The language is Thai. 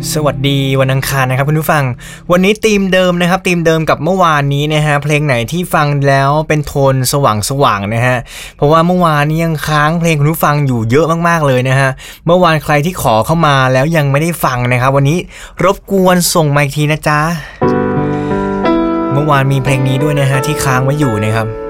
สวัสดีวันอังคารนะครับคุณผู้ฟังวันนี้ธีมเดิมนะครับธีมเดิมกับเมื่อวานนี้นะฮะเพลงไหนที่ฟังแล้วเป็นโทนสว่างๆนะฮะเพราะว่าเมื่อวานนี้ยังค้างเพลงคุณผู้ฟังอยู่เยอะมากๆเลยนะฮะเมื่อวานใครที่ขอเข้ามาแล้วยังไม่ได้ฟังนะครับวันนี้รบกวนส่งมาอีกทีนะจ๊ะเมื่อวานมีเพลงนี้ด้วยนะฮะที่ค้างไว้อยู่นะครับ